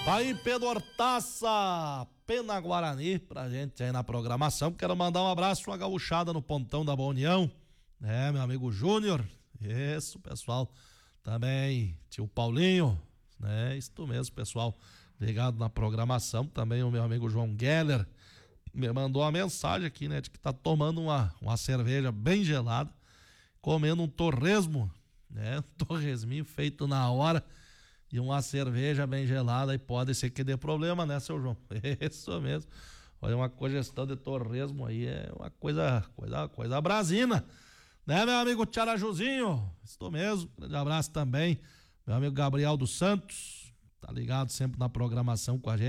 Tá aí Pedro Hortaça, Pena Guarani, pra gente aí na programação. Quero mandar um abraço, uma gauchada no Pontão da Boa União, né, meu amigo Júnior, isso, pessoal, também tio Paulinho, né, isso mesmo, pessoal, ligado na programação. Também o meu amigo João Geller me mandou uma mensagem aqui, né, de que tá tomando uma cerveja bem gelada, comendo um torresmo, né, um torresminho feito na hora, e uma cerveja bem gelada, e pode ser que dê problema, né, seu João? Isso mesmo. Olha, uma congestão de torresmo aí é uma coisa brasina, né, meu amigo Tcharajuzinho? Isso mesmo. Grande abraço também, meu amigo Gabriel dos Santos, tá ligado sempre na programação com a gente.